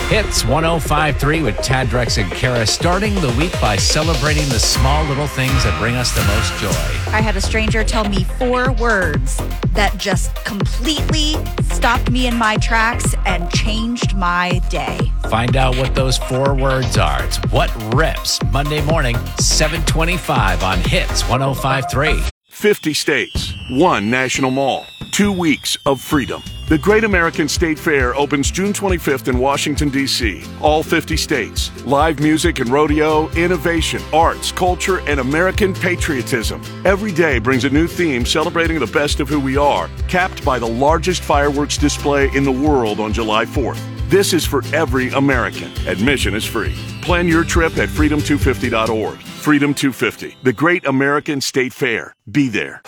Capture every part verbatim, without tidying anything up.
Hits one oh five point three with Tad, Drex, and Kara, starting the week by celebrating the small little things that bring us the most joy. I had a stranger tell me four words that just completely stopped me in my tracks and changed my day. Find out what those four words are. It's What Rips, Monday morning, seven twenty-five on Hits one oh five point three. fifty states, one national mall, two weeks of freedom. The Great American State Fair opens June twenty-fifth in Washington, D C All fifty states. Live music and rodeo, innovation, arts, culture, and American patriotism. Every day brings a new theme celebrating the best of who we are, capped by the largest fireworks display in the world on July fourth. This is for every American. Admission is free. Plan your trip at freedom two fifty dot org. Freedom two fifty, the Great American State Fair. Be there.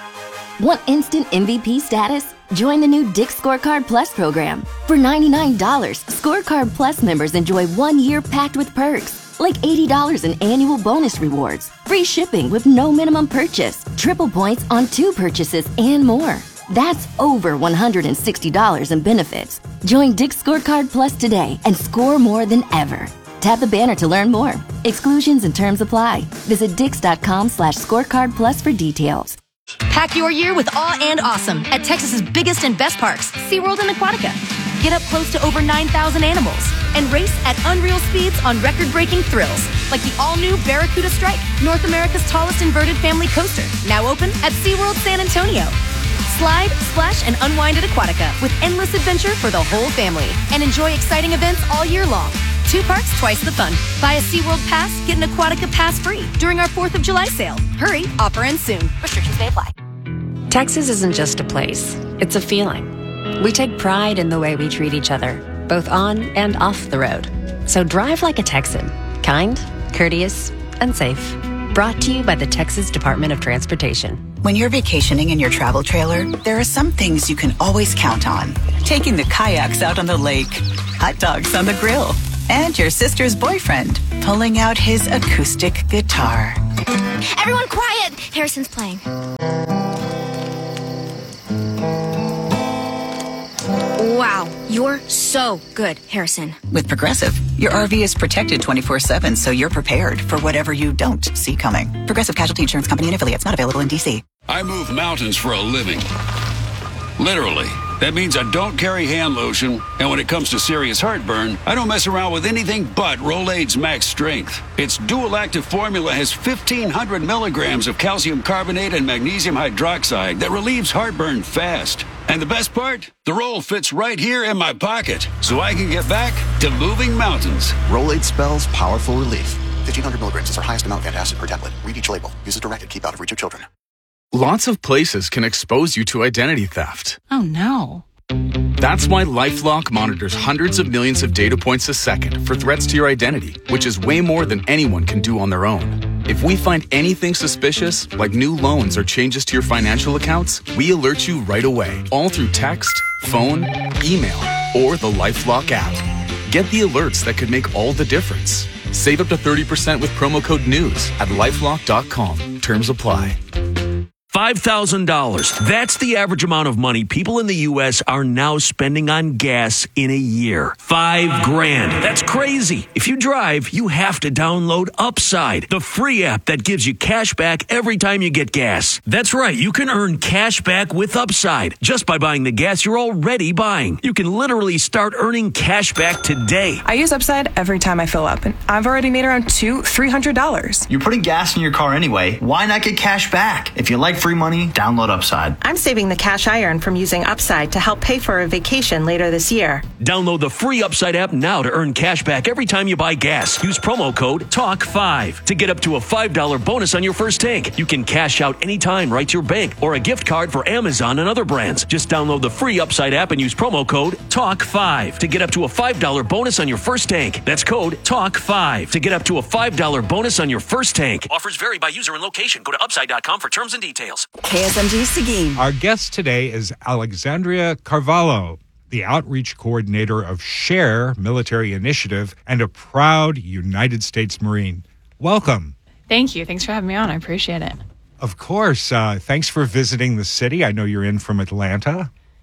Want instant M V P status? Join the new Dick's Scorecard Plus program. For ninety-nine dollars, Scorecard Plus members enjoy one year packed with perks, like eighty dollars in annual bonus rewards, free shipping with no minimum purchase, triple points on two purchases, and more. That's over one hundred sixty dollars in benefits. Join Dick's Scorecard Plus today and score more than ever. Tap the banner to learn more. Exclusions and terms apply. Visit dix.com slash scorecard plus for details. Pack your year with awe and awesome at Texas's biggest and best parks, SeaWorld and Aquatica. Get up close to over nine thousand animals and race at unreal speeds on record-breaking thrills, like the all-new Barracuda Strike, North America's tallest inverted family coaster, now open at SeaWorld San Antonio. Slide, splash, and unwind at Aquatica with endless adventure for the whole family. And enjoy exciting events all year long. Two parks, twice the fun. Buy a SeaWorld Pass, get an Aquatica Pass free during our fourth of July sale. Hurry, offer ends soon. Restrictions may apply. Texas isn't just a place, it's a feeling. We take pride in the way we treat each other, both on and off the road. So drive like a Texan. Kind, courteous, and safe. Brought to you by the Texas Department of Transportation. When you're vacationing in your travel trailer, there are some things you can always count on. Taking the kayaks out on the lake, hot dogs on the grill, and your sister's boyfriend pulling out his acoustic guitar. Everyone quiet! Harrison's playing. Wow, you're so good, Harrison. With Progressive, your R V is protected twenty-four seven, so you're prepared for whatever you don't see coming. Progressive Casualty Insurance Company and affiliates, not available in D C. I move mountains for a living. Literally. That means I don't carry hand lotion, and when it comes to serious heartburn, I don't mess around with anything but Rolaids Max Strength. Its dual-active formula has fifteen hundred milligrams of calcium carbonate and magnesium hydroxide that relieves heartburn fast. And the best part? The roll fits right here in my pocket, so I can get back to moving mountains. Rolaids spells powerful relief. fifteen hundred milligrams is our highest amount of antacid per tablet. Read each label. Use as directed. Keep out of reach of children. Lots of places can expose you to identity theft. Oh, no. That's why LifeLock monitors hundreds of millions of data points a second for threats to your identity, which is way more than anyone can do on their own. If we find anything suspicious, like new loans or changes to your financial accounts, we alert you right away, all through text, phone, email, or the LifeLock app. Get the alerts that could make all the difference. Save up to thirty percent with promo code NEWS at lifelock dot com. Terms apply. five thousand dollars. That's the average amount of money people in the U S are now spending on gas in a year. Five grand. That's crazy. If you drive, you have to download Upside, the free app that gives you cash back every time you get gas. That's right. You can earn cash back with Upside just by buying the gas you're already buying. You can literally start earning cash back today. I use Upside every time I fill up, and I've already made around two, three hundred dollars. You're putting gas in your car anyway. Why not get cash back? If you like free money, download Upside. I'm saving the cash I earn from using Upside to help pay for a vacation later this year. Download the free Upside app now to earn cash back every time you buy gas. Use promo code talk five to get up to a five dollars bonus on your first tank. You can cash out anytime right to your bank or a gift card for Amazon and other brands. Just download the free Upside app and use promo code talk five to get up to a five dollars bonus on your first tank. That's code talk five to get up to a five dollars bonus on your first tank. Offers vary by user and location. Go to upside dot com for terms and details. K S M G Seguin. Our guest today is Alexandria Carvalho, the outreach coordinator of SHARE Military Initiative and a proud United States Marine. Welcome. Thank you. Thanks for having me on. I appreciate it. Of course. Uh, thanks for visiting the city. I know you're in from Atlanta.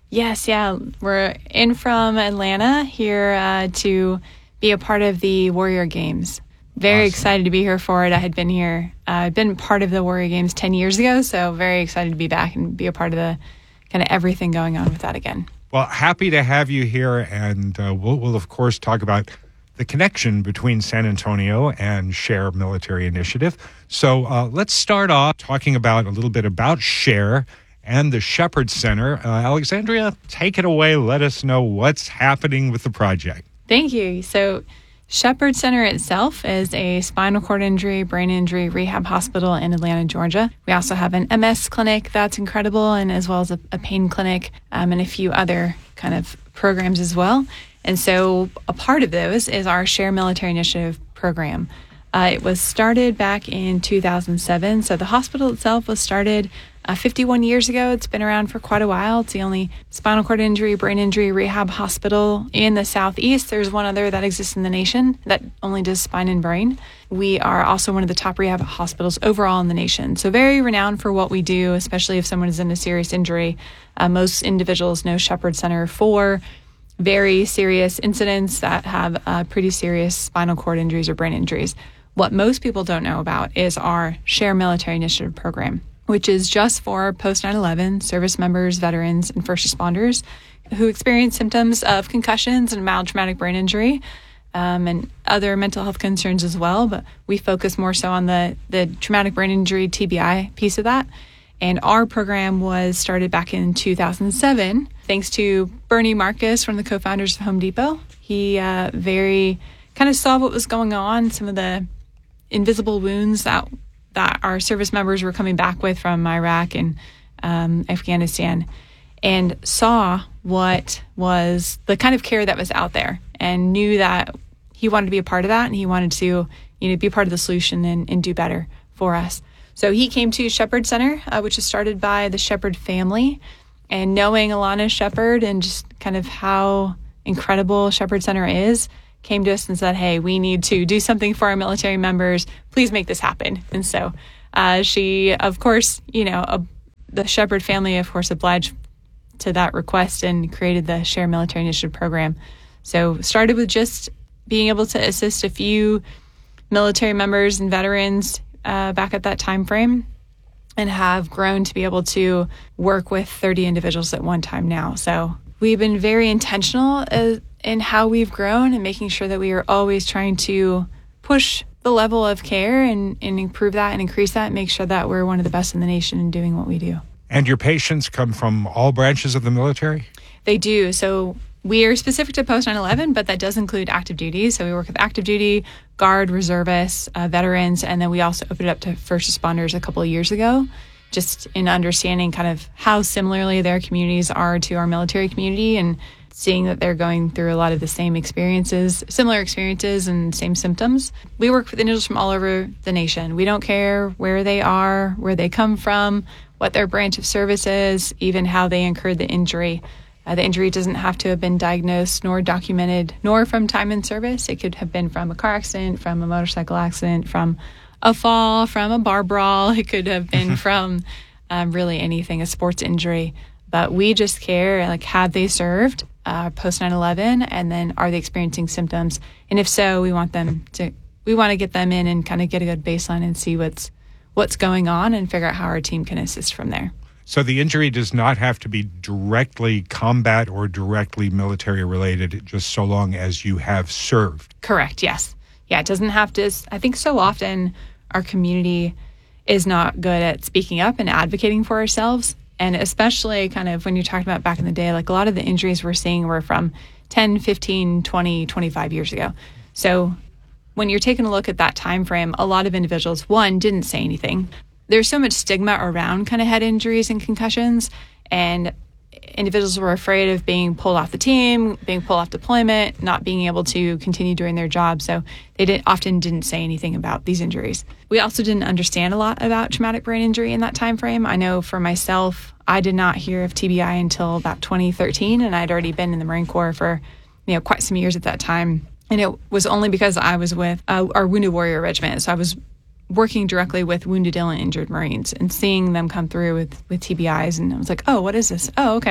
Yes, yeah. We're in from Atlanta here uh, to be a part of the Warrior Games. Very awesome. Excited to be here for it. I had been here, uh, I'd been part of the Warrior Games ten years ago, so very excited to be back and be a part of the kind of everything going on with that again. Well, happy to have you here, and uh, we'll, we'll, of course, talk about the connection between San Antonio and SHARE Military Initiative. So uh, let's start off talking about a little bit about SHARE and the Shepherd Center. Uh, Alexandria, take it away. Let us know what's happening with the project. Thank you. So Shepherd Center itself is a spinal cord injury, brain injury rehab hospital in Atlanta, Georgia. We also have an M S clinic that's incredible, and as well as a, a pain clinic um, and a few other kind of programs as well. And so a part of those is our SHARE Military Initiative program. Uh, it was started back in two thousand seven. So the hospital itself was started uh, fifty-one years ago. It's been around for quite a while. It's the only spinal cord injury, brain injury rehab hospital in the Southeast. There's one other that exists in the nation that only does spine and brain. We are also one of the top rehab hospitals overall in the nation. So very renowned for what we do, especially if someone is in a serious injury. Uh, most individuals know Shepherd Center for very serious incidents that have uh, pretty serious spinal cord injuries or brain injuries. What most people don't know about is our SHARE Military Initiative program, which is just for post nine eleven service members, veterans, and first responders who experience symptoms of concussions and mild traumatic brain injury um, and other mental health concerns as well. But we focus more so on the, the traumatic brain injury T B I piece of that. And our program was started back in two thousand seven, thanks to Bernie Marcus, one of the co-founders of Home Depot. He uh, very kind of saw what was going on, some of the invisible wounds that that our service members were coming back with from Iraq and um, Afghanistan, and saw what was the kind of care that was out there, and knew that he wanted to be a part of that, and he wanted to, you know, be part of the solution and, and do better for us. So he came to Shepherd Center, uh, which was started by the Shepherd family, and knowing Alana Shepherd and just kind of how incredible Shepherd Center is, came to us and said, hey, we need to do something for our military members. Please make this happen. And so uh, she, of course, you know, uh, the Shepherd family, of course, obliged to that request and created the SHARE Military Initiative program. So started with just being able to assist a few military members and veterans uh, back at that time frame, and have grown to be able to work with thirty individuals at one time now. So we've been very intentional uh, in how we've grown and making sure that we are always trying to push the level of care and, and improve that and increase that and make sure that we're one of the best in the nation in doing what we do. And your patients come from all branches of the military? They do. So we are specific to post nine eleven, but that does include active duty. So we work with active duty, Guard, reservists, uh, veterans, and then we also opened it up to first responders a couple of years ago, just in understanding kind of how similarly their communities are to our military community, and seeing that they're going through a lot of the same experiences, similar experiences and same symptoms. We work with individuals from all over the nation. We don't care where they are, where they come from, what their branch of service is, even how they incurred the injury. Uh, the injury doesn't have to have been diagnosed nor documented, nor from time in service. It could have been from a car accident, from a motorcycle accident, from a fall, from a bar brawl. It could have been from um, really anything, a sports injury. But we just care, like, have they served uh, post nine eleven, and then are they experiencing symptoms? And if so, we want them to, we want to get them in and kind of get a good baseline and see what's what's going on and figure out how our team can assist from there. So the injury does not have to be directly combat or directly military related, just so long as you have served. Correct, yes. Yeah, it doesn't have to. I think so often our community is not good at speaking up and advocating for ourselves. And especially kind of when you're talking about back in the day, like a lot of the injuries we're seeing were from ten, fifteen, twenty, twenty-five years ago. So when you're taking a look at that time frame, a lot of individuals, one, didn't say anything. There's so much stigma around kind of head injuries and concussions, and individuals were afraid of being pulled off the team, being pulled off deployment, not being able to continue doing their job. So they did, often didn't say anything about these injuries. We also didn't understand a lot about traumatic brain injury in that time frame. I know for myself, I did not hear of T B I until about twenty thirteen, and I'd already been in the Marine Corps for, you know, quite some years at that time. And it was only because I was with uh, our Wounded Warrior Regiment. So I was working directly with wounded, ill, and injured Marines and seeing them come through with, with T B Is. And I was like, oh, what is this? Oh, okay.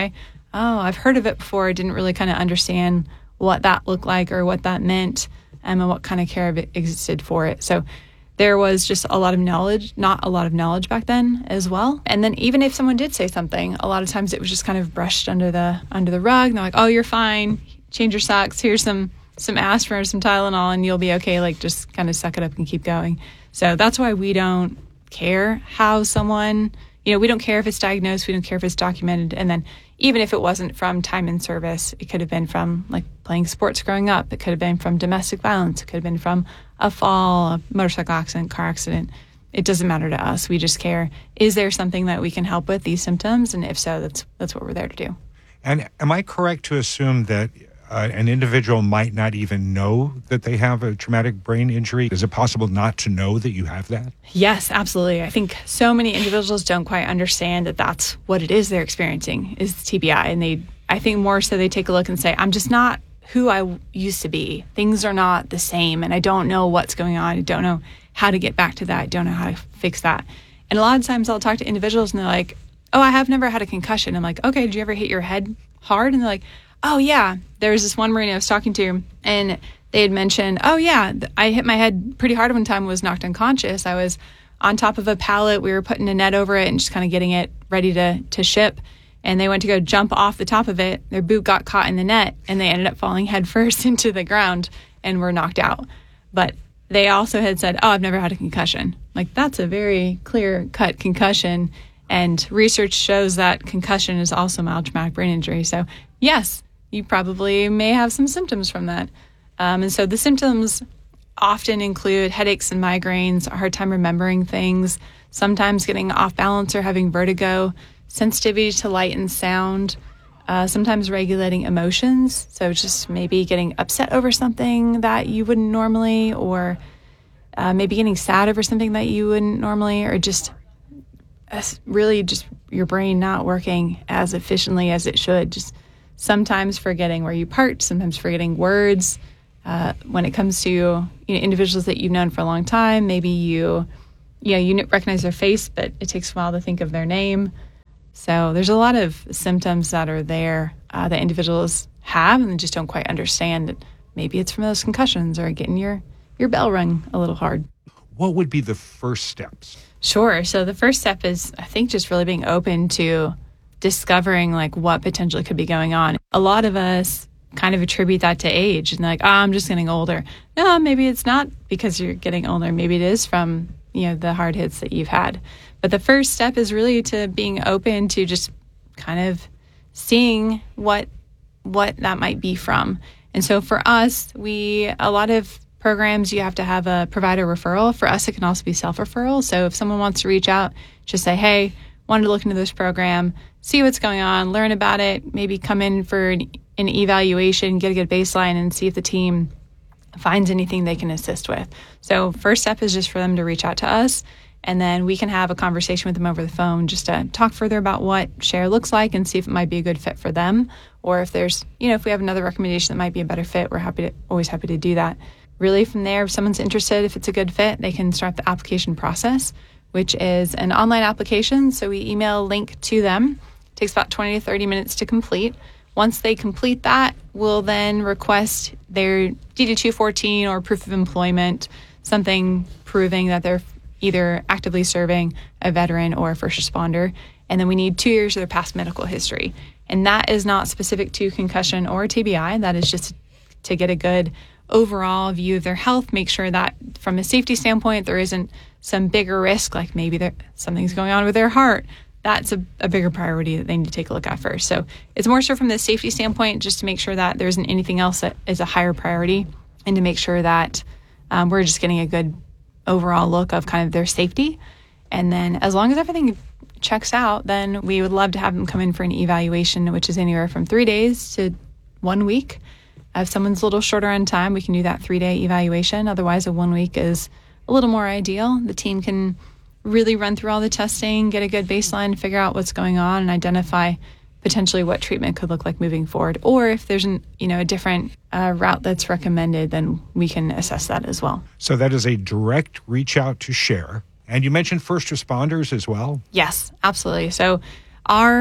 oh, I've heard of it before. I didn't really kind of understand what that looked like or what that meant um, and what kind of care existed for it. So there was just a lot of knowledge, not a lot of knowledge back then as well. And then even if someone did say something, a lot of times it was just kind of brushed under the under the rug. And they're like, oh, you're fine. Change your socks. Here's some some aspirin or some Tylenol and you'll be okay. Like, just kind of suck it up and keep going. So that's why we don't care how someone, you know, we don't care if it's diagnosed. We don't care if it's documented. And then even if it wasn't from time in service, it could have been from like playing sports growing up. It could have been from domestic violence. It could have been from a fall, a motorcycle accident, car accident. It doesn't matter to us. We just care, is there something that we can help with these symptoms? And if so, that's that's what we're there to do. And am I correct to assume that uh, an individual might not even know that they have a traumatic brain injury? Is it possible not to know that you have that? Yes, absolutely. I think so many individuals don't quite understand that that's what it is they're experiencing is T B I. And they, I think more so they take a look and say, I'm just not who I used to be. Things are not the same, and I don't know what's going on. I don't know how to get back to that. I don't know how to fix that. And a lot of times I'll talk to individuals and they're like, oh, I have never had a concussion. I'm like, okay, did you ever hit your head hard? And they're like, oh, yeah. There was this one Marine I was talking to, and they had mentioned, oh, yeah, I hit my head pretty hard one time, was knocked unconscious. I was on top of a pallet. We were putting a net over it and just kind of getting it ready to, to ship. And they went to go jump off the top of it. Their boot got caught in the net, and they ended up falling headfirst into the ground and were knocked out. But they also had said, oh, I've never had a concussion. Like, that's a very clear-cut concussion. And research shows that concussion is also mild traumatic brain injury. So, yes, you probably may have some symptoms from that. Um, and so the symptoms often include headaches and migraines, a hard time remembering things, sometimes getting off balance or having vertigo, sensitivity to light and sound, uh, sometimes regulating emotions. So just maybe getting upset over something that you wouldn't normally, or uh, maybe getting sad over something that you wouldn't normally, or just uh, really just your brain not working as efficiently as it should. Just sometimes forgetting where you parked, sometimes forgetting words. Uh, when it comes to, you know, individuals that you've known for a long time, maybe you, you know, you recognize their face, but it takes a while to think of their name. So there's a lot of symptoms that are there uh, that individuals have and just don't quite understand. Maybe it's from those concussions or getting your, your bell rung a little hard. What would be the first steps? Sure. So the first step is, I think, just really being open to discovering like what potentially could be going on. A lot of us kind of attribute that to age and like, oh, I'm just getting older. No, maybe it's not because you're getting older. Maybe it is from, you know, the hard hits that you've had. But the first step is really to being open to just kind of seeing what what that might be from. And so for us, we a lot of programs you have to have a provider referral. For us, it can also be self-referral. So if someone wants to reach out, just say, hey, wanted to look into this program, see what's going on, learn about it, maybe come in for an, an evaluation, get a good baseline, and see if the team finds anything they can assist with. So first step is just for them to reach out to us, and then we can have a conversation with them over the phone just to talk further about what Share looks like and see if it might be a good fit for them, or if there's, you know, if we have another recommendation that might be a better fit, we're happy to, always happy to do that. Really from there, if someone's interested, if it's a good fit, they can start the application process, which is an online application. So we email a link to them. It takes about twenty to thirty minutes to complete. Once they complete that, we'll then request their D D two fourteen or proof of employment, something proving that they're either actively serving, a veteran, or a first responder. And then we need two years of their past medical history. And that is not specific to concussion or T B I. That is just to get a good overall view of their health, make sure that from a safety standpoint, there isn't some bigger risk, like maybe there, something's going on with their heart. That's a, a bigger priority that they need to take a look at first. So it's more so from the safety standpoint, just to make sure that there isn't anything else that is a higher priority, and to make sure that um, we're just getting a good overall look of kind of their safety. And then as long as everything checks out, then we would love to have them come in for an evaluation, which is anywhere from three days to one week. If someone's a little shorter on time, we can do that three-day evaluation. Otherwise, a one week is a little more ideal. The team can really run through all the testing, get a good baseline, figure out what's going on, and identify potentially what treatment could look like moving forward. Or if there's an, you know, a different uh, route that's recommended, then we can assess that as well. So that is a direct reach out to Share. And you mentioned first responders as well? Yes, absolutely. So our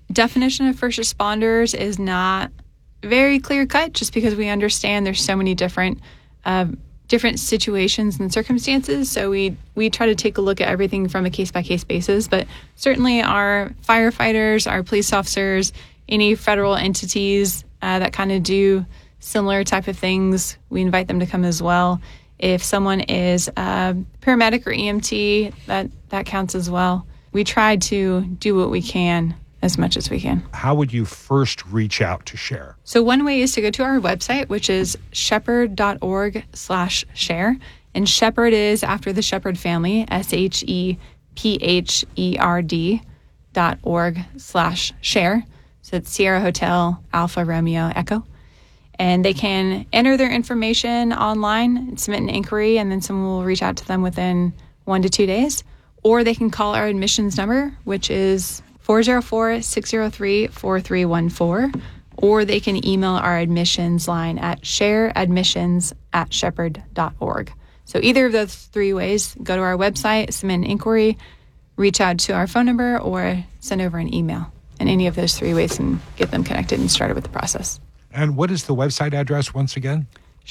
definition of first responders is not very clear cut, just because we understand there's so many different uh, different situations and circumstances. So we we try to take a look at everything from a case by case basis. But certainly our firefighters, our police officers, any federal entities uh, that kind of do similar type of things, we invite them to come as well. If someone is a paramedic or E M T, that that counts as well. We try to do what we can as much as we can. How would you first reach out to SHARE? So one way is to go to our website, which is shepherd.org slash share. And Shepherd is after the Shepherd family, S H E P H E R D dot org slash share. So it's Sierra Hotel, Alpha Romeo Echo. And they can enter their information online, submit an inquiry, and then someone will reach out to them within one to two days. Or they can call our admissions number, which is four oh four, six oh three, four three one four, or they can email our admissions line at shareadmissions at shepherd dot org. So either of those three ways, go to our website, submit an inquiry, reach out to our phone number, or send over an email. And any of those three ways can get them connected and started with the process. And what is the website address once again?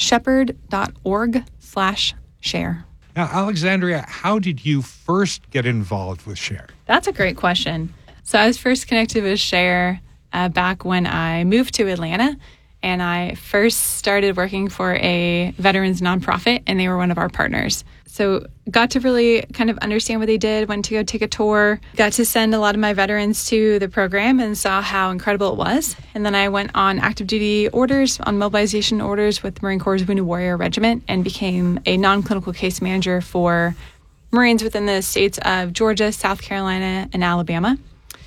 shepherd.org slash share. Now, Alexandria, how did you first get involved with SHARE? That's a great question. So I was first connected with SHARE uh, back when I moved to Atlanta, and I first started working for a veterans nonprofit, and they were one of our partners. So got to really kind of understand what they did, went to go take a tour, got to send a lot of my veterans to the program and saw how incredible it was. And then I went on active duty orders, on mobilization orders with Marine Corps' Wounded Warrior Regiment, and became a non-clinical case manager for Marines within the states of Georgia, South Carolina, and Alabama.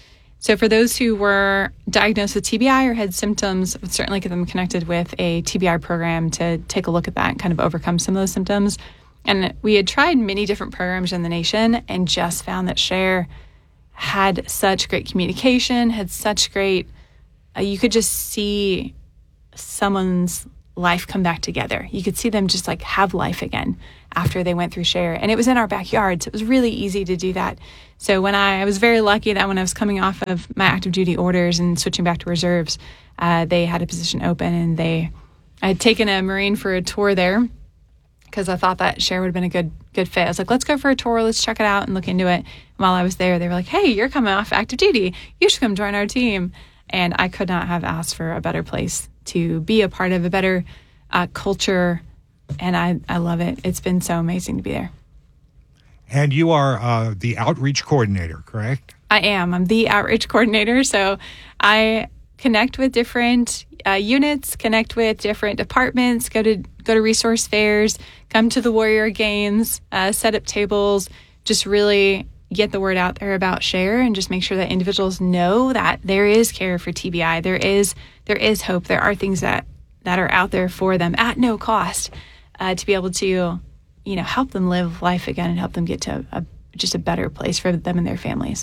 So for those who were diagnosed with T B I or had symptoms, I would certainly get them connected with a T B I program to take a look at that and kind of overcome some of those symptoms. And we had tried many different programs in the nation and just found that SHARE had such great communication, had such great, uh, you could just see someone's life come back together. You could see them just like have life again after they went through SHARE. And it was in our backyard, so it was really easy to do that. So when I, I was very lucky that when I was coming off of my active duty orders and switching back to reserves, uh, they had a position open, and they, I had taken a Marine for a tour there because I thought that SHARE would have been a good good fit. I was like, let's go for a tour, let's check it out and look into it. And while I was there, they were like, hey, you're coming off active duty. You should come join our team. And I could not have asked for a better place to be a part of, a better uh, culture. And I, I love it. It's been so amazing to be there. And you are uh, the outreach coordinator, correct? I am. I'm the outreach coordinator. So I connect with different uh, units, connect with different departments, go to go to resource fairs, come to the Warrior Games, uh, set up tables, just really get the word out there about SHARE and just make sure that individuals know that there is care for T B I. There is there is hope. There are things that, that are out there for them at no cost uh, to be able to, you know, help them live life again and help them get to a, just a better place for them and their families.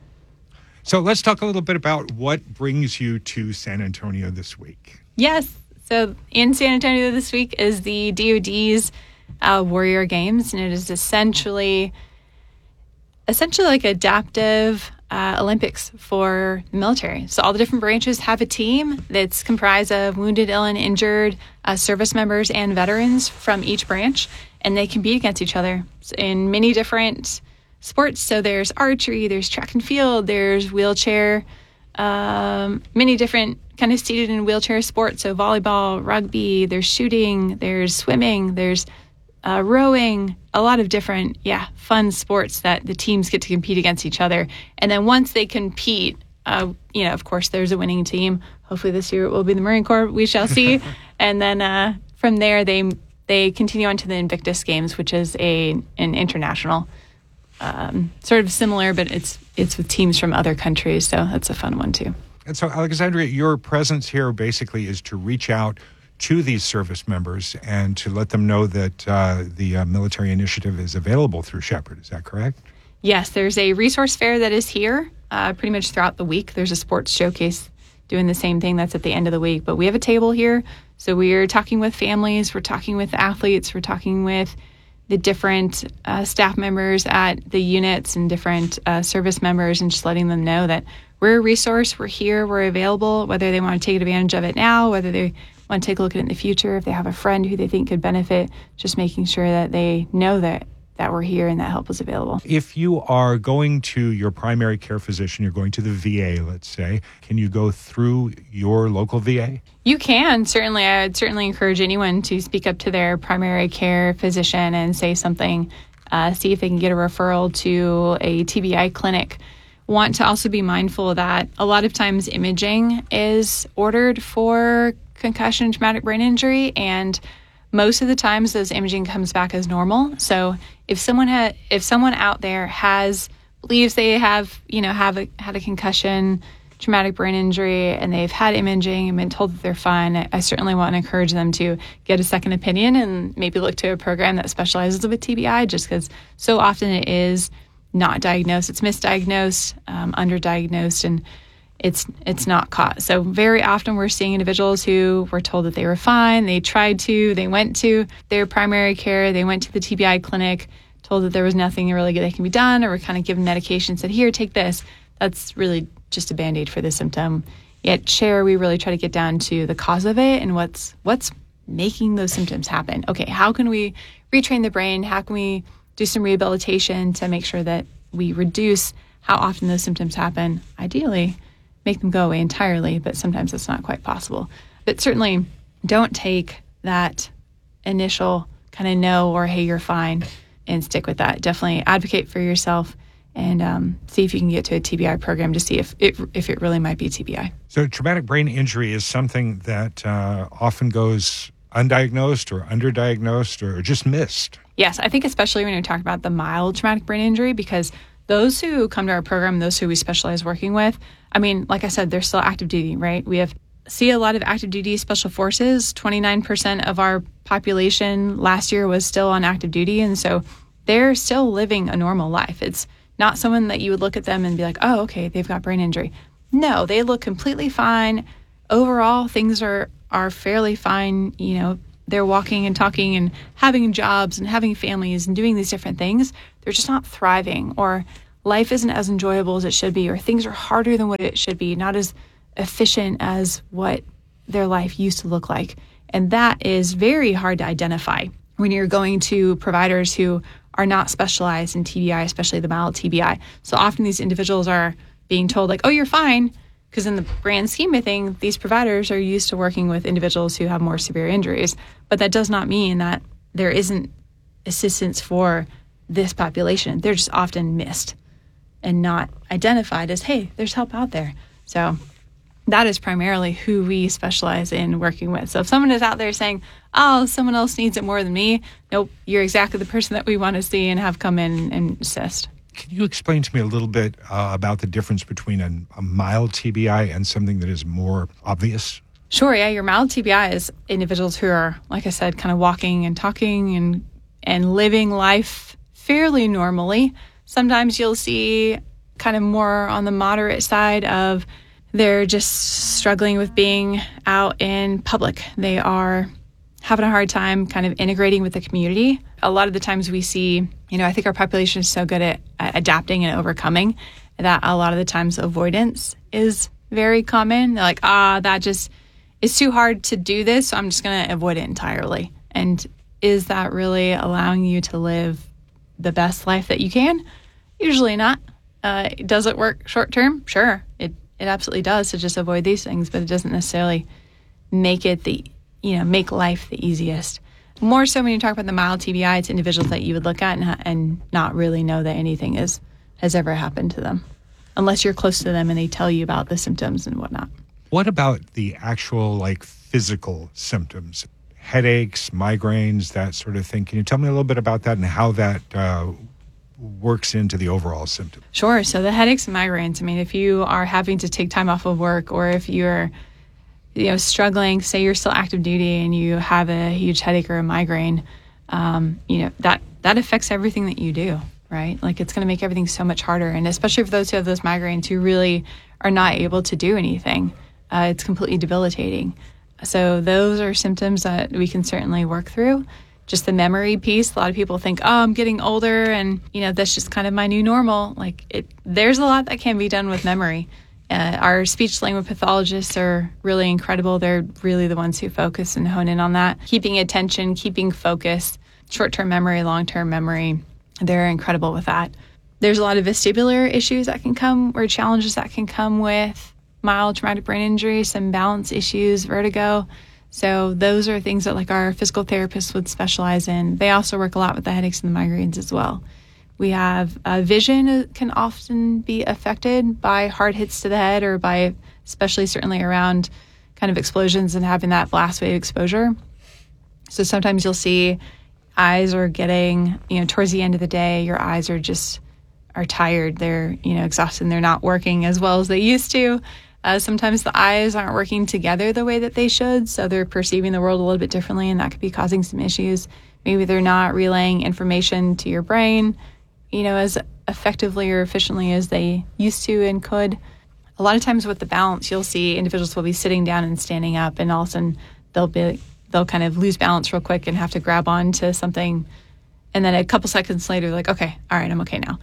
So let's talk a little bit about what brings you to San Antonio this week. Yes. So in San Antonio this week is the D O D's uh, Warrior Games, and it is essentially essentially like adaptive uh, Olympics for the military. So all the different branches have a team that's comprised of wounded, ill, and injured uh, service members and veterans from each branch, and they compete against each other in many different sports. So there's archery, there's track and field, there's wheelchair, um, many different kind of seated in wheelchair sports. So volleyball, rugby, there's shooting, there's swimming, there's uh, rowing, a lot of different, yeah, fun sports that the teams get to compete against each other. And then once they compete, uh, you know, of course, there's a winning team. Hopefully this year it will be the Marine Corps. We shall see. And then uh, from there, they they continue on to the Invictus Games, which is a an international Um, sort of similar, but it's it's with teams from other countries, so that's a fun one too. And so, Alexandria, your presence here basically is to reach out to these service members and to let them know that uh, the uh, military initiative is available through Shepherd. Is that correct? Yes, there's a resource fair that is here uh, pretty much throughout the week. There's a sports showcase doing the same thing that's at the end of the week, but we have a table here. So we're talking with families, we're talking with athletes, we're talking with the different uh, staff members at the units and different uh, service members, and just letting them know that we're a resource, we're here, we're available, whether they want to take advantage of it now, whether they want to take a look at it in the future, if they have a friend who they think could benefit, just making sure that they know that that we're here and that help is available. If you are going to your primary care physician, you're going to the V A, let's say, can you go through your local V A? You can. Certainly, I would certainly encourage anyone to speak up to their primary care physician and say something, uh, see if they can get a referral to a T B I clinic. Want to also be mindful that a lot of times imaging is ordered for concussion and traumatic brain injury, and most of the times those imaging comes back as normal. So if someone ha- if someone out there has believes they have, you know, have a, had a concussion, traumatic brain injury, and they've had imaging and been told that they're fine, I, I certainly want to encourage them to get a second opinion and maybe look to a program that specializes with T B I, just because so often it is not diagnosed, it's misdiagnosed, um, underdiagnosed, and it's it's not caught. So very often we're seeing individuals who were told that they were fine, they tried to, they went to their primary care, they went to the T B I clinic, told that there was nothing really that can be done, or were kind of given medication, said, here, take this. That's really just a Band-Aid for the symptom. Yet SHARE, we really try to get down to the cause of it and what's what's making those symptoms happen. Okay, how can we retrain the brain? How can we do some rehabilitation to make sure that we reduce how often those symptoms happen? Ideally, make them go away entirely, but sometimes it's not quite possible. But certainly don't take that initial kind of no or hey, you're fine, and stick with that. Definitely advocate for yourself and um, see if you can get to a T B I program to see if it, if it really might be T B I. So traumatic brain injury is something that uh, often goes undiagnosed or underdiagnosed or just missed. Yes, I think especially when you're talking about the mild traumatic brain injury, because those who come to our program, those who we specialize working with, I mean, like I said, they're still active duty, right? We have see a lot of active duty special forces. twenty-nine percent of our population last year was still on active duty. And so they're still living a normal life. It's not someone that you would look at them and be like, oh, okay, they've got brain injury. No, they look completely fine. Overall, things are, are fairly fine. You know, they're walking and talking and having jobs and having families and doing these different things. They're just not thriving, or life isn't as enjoyable as it should be, or things are harder than what it should be, not as efficient as what their life used to look like. And that is very hard to identify when you're going to providers who are not specialized in T B I, especially the mild T B I. So often these individuals are being told like, oh, you're fine, because in the grand scheme of things, these providers are used to working with individuals who have more severe injuries. But that does not mean that there isn't assistance for this population. They're just often missed and not identified as, hey, there's help out there. So that is primarily who we specialize in working with. So if someone is out there saying, oh, someone else needs it more than me, nope, you're exactly the person that we want to see and have come in and assist. Can you explain to me a little bit uh, about the difference between a, a mild T B I and something that is more obvious? Sure, yeah. Your mild T B I is individuals who are, like I said, kind of walking and talking and and living life fairly normally. Sometimes you'll see kind of more on the moderate side of they're just struggling with being out in public. They are having a hard time kind of integrating with the community. A lot of the times we see, you know, I think our population is so good at, at adapting and overcoming that a lot of the times avoidance is very common. They're like, ah, that just, it's too hard to do this, so I'm just going to avoid it entirely. And is that really allowing you to live the best life that you can? Usually not. Uh, does it work short term? Sure, it it absolutely does to just avoid these things, but it doesn't necessarily make it the, you know, make life the easiest. More so when you talk about the mild T B I, it's individuals that you would look at and, and not really know that anything is has ever happened to them, unless you're close to them and they tell you about the symptoms and whatnot. What about the actual, like, physical symptoms? Headaches, migraines, that sort of thing. Can you tell me a little bit about that and how that uh, works into the overall symptom? Sure. So the headaches and migraines, I mean, if you are having to take time off of work, or if you're, you know, struggling, say you're still active duty and you have a huge headache or a migraine, um, you know, that, that affects everything that you do, right? Like, it's going to make everything so much harder. And especially for those who have those migraines who really are not able to do anything, uh, it's completely debilitating. So those are symptoms that we can certainly work through. just the memory piece. A lot of people think, oh, I'm getting older and, you know, that's just kind of my new normal. Like it, there's a lot that can be done with memory. Uh, our speech language pathologists are really incredible. They're really the ones who focus and hone in on that. Keeping attention, keeping focus, short-term memory, long-term memory. They're incredible with that. There's a lot of vestibular issues that can come, or challenges that can come with mild traumatic brain injury, some balance issues, vertigo. So those are things that like our physical therapists would specialize in. They also work a lot with the headaches and the migraines as well. We have uh, vision can often be affected by hard hits to the head, or by, especially certainly around kind of explosions and having that blast wave exposure. So sometimes you'll see eyes are getting, you know, towards the end of the day, your eyes are just are tired. They're, you know, exhausted and they're not working as well as they used to. Uh, sometimes the eyes aren't working together the way that they should, so they're perceiving the world a little bit differently, and that could be causing some issues. Maybe they're not relaying information to your brain, you know, as effectively or efficiently as they used to and could. A lot of times with the balance, you'll see individuals will be sitting down and standing up, and all of a sudden they'll be they'll kind of lose balance real quick and have to grab onto something, and then a couple seconds later, like, okay, all right, I'm okay now.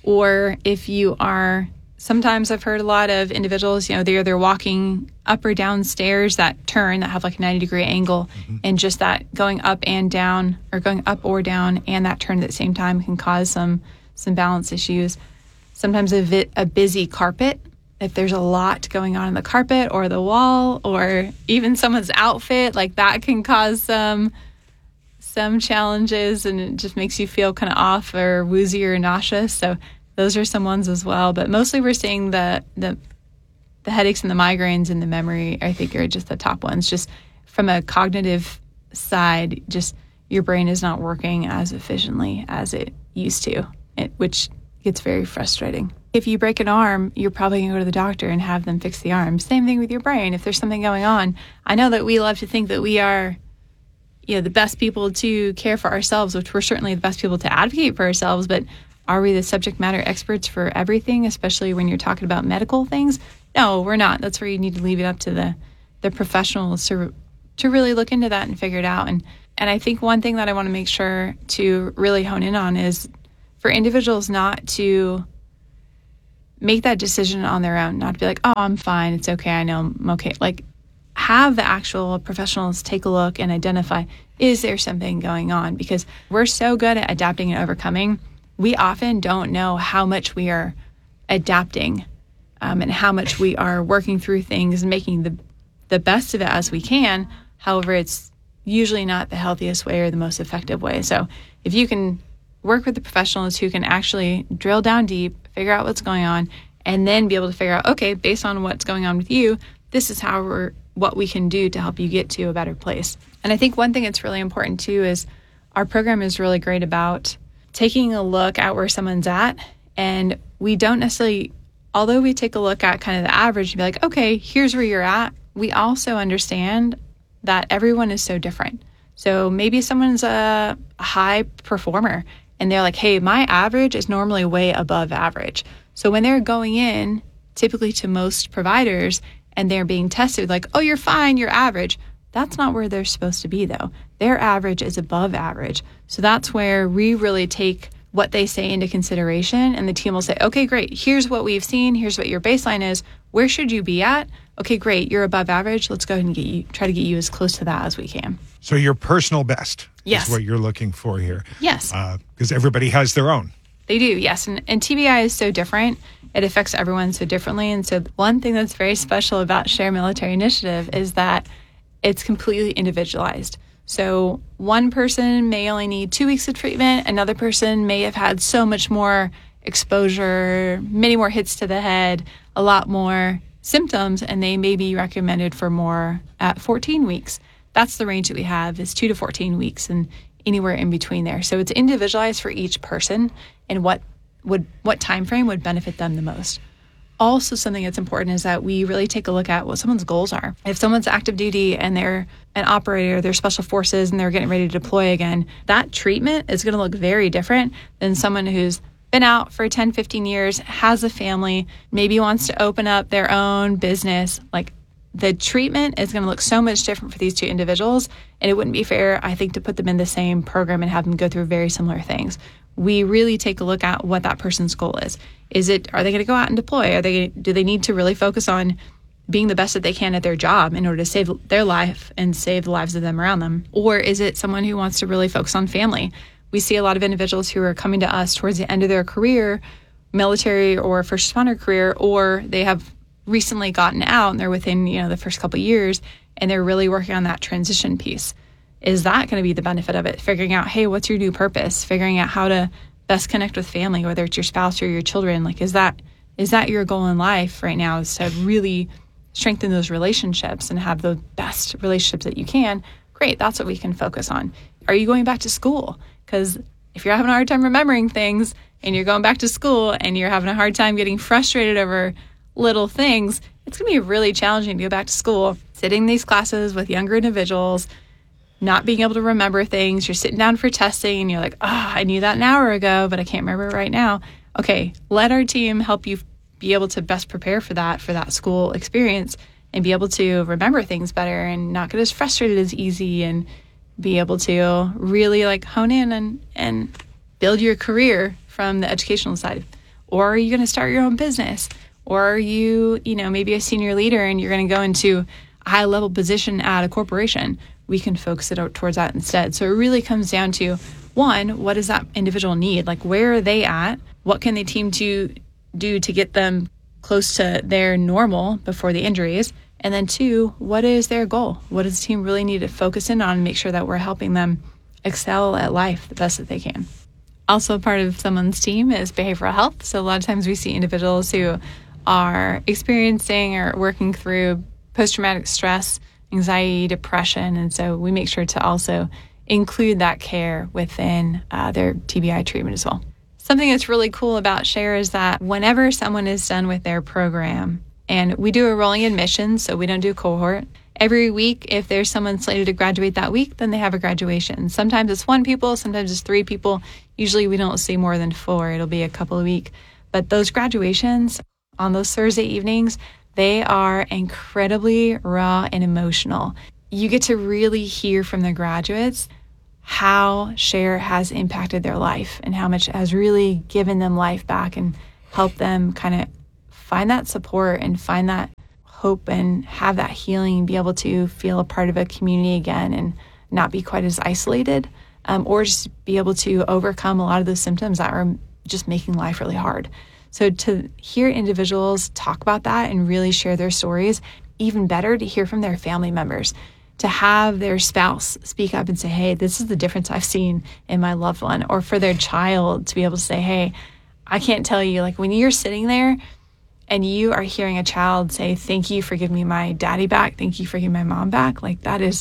Or if you are, sometimes I've heard a lot of individuals, you know, they're they're walking up or down stairs that turn, that have like a ninety degree angle, mm-hmm. and just that going up and down, or going up or down and that turn at the same time can cause some some balance issues. Sometimes a, vi- a busy carpet, if there's a lot going on in the carpet or the wall, or even someone's outfit, like that can cause some some challenges, and it just makes you feel kind of off or woozy or nauseous. So those are some ones as well. But mostly we're seeing the the the headaches and the migraines and the memory, I think, are just the top ones. Just from a cognitive side, just your brain is not working as efficiently as it used to, it, which gets very frustrating. If you break an arm, you're probably going to go to the doctor and have them fix the arm. Same thing with your brain. If there's something going on, I know that we love to think that we are, you know, the best people to care for ourselves, which we're certainly the best people to advocate for ourselves, but are we the subject matter experts for everything, especially when you're talking about medical things? No, we're not. That's where you need to leave it up to the, the professionals to to really look into that and figure it out. And and I think one thing that I want to make sure to really hone in on is for individuals not to make that decision on their own, not to be like, oh, I'm fine, it's okay, I know I'm okay. Like, have the actual professionals take a look and identify, is there something going on? Because we're so good at adapting and overcoming, we often don't know how much we are adapting um, and how much we are working through things and making the the best of it as we can. However, it's usually not the healthiest way or the most effective way. So if you can work with the professionals who can actually drill down deep, figure out what's going on, and then be able to figure out, okay, based on what's going on with you, this is how we're, what we can do to help you get to a better place. And I think one thing that's really important too is our program is really great about taking a look at where someone's at. And we don't necessarily, although we take a look at kind of the average and be like, okay, here's where you're at, we also understand that everyone is so different. So maybe someone's a high performer and they're like, hey, my average is normally way above average. So when they're going in, typically to most providers, and they're being tested like, oh, you're fine, you're average. That's not where they're supposed to be, though. Their average is above average. So that's where we really take what they say into consideration, and the team will say, okay, great, here's what we've seen, here's what your baseline is, where should you be at? Okay, great, you're above average, let's go ahead and get you, try to get you as close to that as we can. So your personal best yes. is what you're looking for here. Yes. Because uh, everybody has their own. They do, yes. And, and T B I is so different. It affects everyone so differently. And so one thing that's very special about Share Military Initiative is that it's completely individualized. So one person may only need two weeks of treatment. Another person may have had so much more exposure, many more hits to the head, a lot more symptoms, and they may be recommended for more at fourteen weeks. That's the range that we have, is two to fourteen weeks and anywhere in between there. So it's individualized for each person and what would what time frame would benefit them the most. Also, something that's important is that we really take a look at what someone's goals are. If someone's active duty and they're an operator, they're special forces, and they're getting ready to deploy again, that treatment is going to look very different than someone who's been out for ten, fifteen years, has a family, maybe wants to open up their own business. Like, the treatment is going to look so much different for these two individuals, and it wouldn't be fair, I think, to put them in the same program and have them go through very similar things. We really take a look at what that person's goal is. Is it, are they going to go out and deploy? Are they, do they need to really focus on being the best that they can at their job in order to save their life and save the lives of them around them? Or is it someone who wants to really focus on family? We see a lot of individuals who are coming to us towards the end of their career, military or first responder career, or they have recently gotten out and they're within, you know, the first couple of years, and they're really working on that transition piece. Is that going to be the benefit of it? Figuring out, hey, what's your new purpose? Figuring out how to best connect with family, whether it's your spouse or your children. Like, is that is that your goal in life right now, is to really strengthen those relationships and have the best relationships that you can? Great, that's what we can focus on. Are you going back to school? Because if you're having a hard time remembering things and you're going back to school and you're having a hard time getting frustrated over little things, it's going to be really challenging to go back to school, sitting in these classes with younger individuals, not being able to remember things. You're sitting down for testing and you're like, oh, I knew that an hour ago, but I can't remember it right now. Okay, let our team help you be able to best prepare for that, for that school experience, and be able to remember things better and not get as frustrated as easy, and be able to really like hone in and, and build your career from the educational side. Or are you going to start your own business? Or are you, you know, maybe a senior leader and you're going to go into a high level position at a corporation? We can focus it out towards that instead. So it really comes down to, one, what does that individual need? Like, where are they at? What can the team to do to get them close to their normal before the injuries? And then two, what is their goal? What does the team really need to focus in on and make sure that we're helping them excel at life the best that they can? Also, part of someone's team is behavioral health. So a lot of times we see individuals who are experiencing or working through post-traumatic stress, anxiety, depression. And so we make sure to also include that care within uh, their T B I treatment as well. Something that's really cool about Share is that whenever someone is done with their program, and we do a rolling admission, so we don't do cohort, every week, if there's someone slated to graduate that week, then they have a graduation. Sometimes it's one people, sometimes it's three people. Usually we don't see more than four. It'll be a couple a week. But those graduations on those Thursday evenings, they are incredibly raw and emotional. You get to really hear from the graduates how Share has impacted their life and how much it has really given them life back and helped them kind of find that support and find that hope and have that healing, be able to feel a part of a community again and not be quite as isolated, um, or just be able to overcome a lot of those symptoms that are just making life really hard. So to hear individuals talk about that and really share their stories, even better to hear from their family members, to have their spouse speak up and say, hey, this is the difference I've seen in my loved one, or for their child to be able to say, hey, I can't tell you, like when you're sitting there and you are hearing a child say, thank you for giving me my daddy back, thank you for giving my mom back, like that is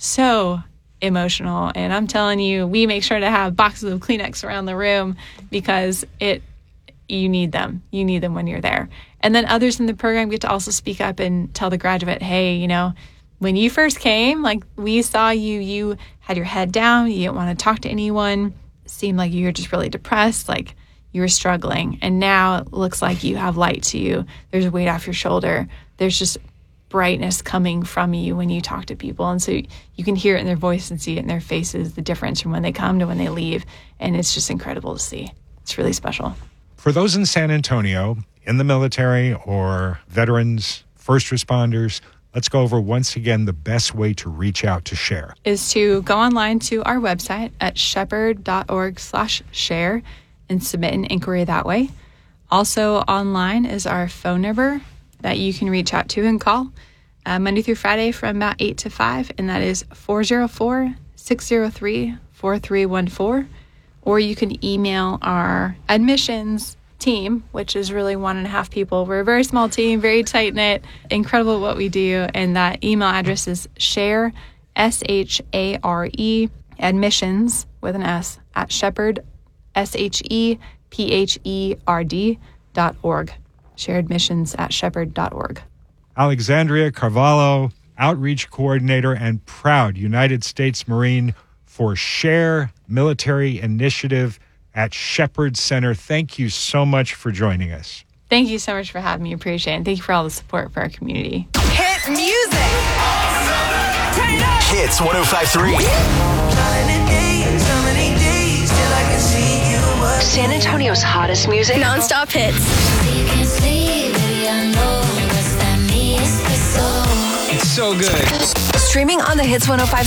so emotional. And I'm telling you, we make sure to have boxes of Kleenex around the room because it you need them. You need them when you're there. And then others in the program get to also speak up and tell the graduate, hey, you know, when you first came, like we saw you, you had your head down, you didn't want to talk to anyone, it seemed like you were just really depressed, like you were struggling. And now it looks like you have light to you. There's a weight off your shoulder. There's just brightness coming from you when you talk to people. And so you can hear it in their voice and see it in their faces, the difference from when they come to when they leave. And it's just incredible to see. It's really special. For those in San Antonio, in the military or veterans, first responders, let's go over once again the best way to reach out to Share. Is to go online to our website at shepherd.org slash share and submit an inquiry that way. Also online is our phone number that you can reach out to and call uh, Monday through Friday from about eight to five, and that is four oh four, six oh three, four three one four. Or you can email our admissions team, which is really one and a half people. We're a very small team, very tight-knit, incredible what we do. And that email address is share, S H A R E, admissions with an S, at shepherd, S H E P H E R D dot org. Share admissions at shepherd dot org. Alexandria Carvalho, Outreach Coordinator and proud United States Marine for Share Military Initiative at Shepherd Center. Thank you so much for joining us. Thank you so much for having me. Appreciate it. And thank you for all the support for our community. Hit hit music. Turn it up. Hits one oh five point three. San Antonio's hottest music. Non-stop hits. It's so good. Streaming on the Hits one oh five